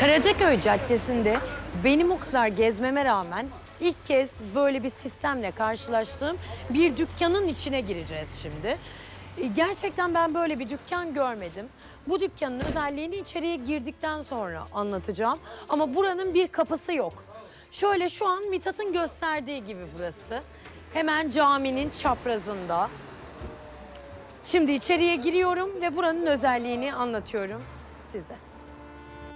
Karacaköy Caddesi'nde benim o kadar gezmeme rağmen ilk kez böyle bir sistemle karşılaştığım bir dükkanın içine gireceğiz şimdi. Gerçekten ben böyle bir dükkan görmedim. Bu dükkanın özelliğini içeriye girdikten sonra anlatacağım. Ama buranın bir kapısı yok. Şöyle şu an Mithat'ın gösterdiği gibi burası. Hemen caminin çaprazında. Şimdi içeriye giriyorum ve buranın özelliğini anlatıyorum size.